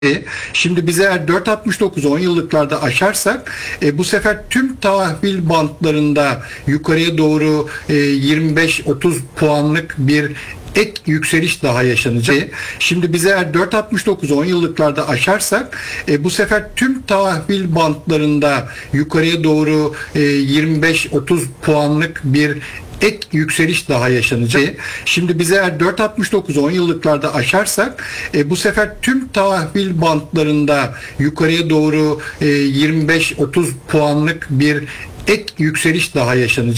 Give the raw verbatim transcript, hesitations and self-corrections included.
Şimdi biz eğer dört nokta altmış dokuz on yıllıklarda aşarsak e, bu sefer tüm tahvil bantlarında yukarıya doğru e, yirmi beş otuz puanlık bir ek yükseliş daha yaşanacak. Şimdi biz eğer dört nokta altmış dokuz on yıllıklarda aşarsak e, bu sefer tüm tahvil bantlarında yukarıya doğru e, yirmi beş otuz puanlık bir ek yükseliş daha yaşanacak. Şimdi biz eğer dört nokta altmış dokuz on yıllıklarda aşarsak e, bu sefer tüm tahvil bantlarında yukarıya doğru e, yirmi beş otuz puanlık bir ek yükseliş daha yaşanacak.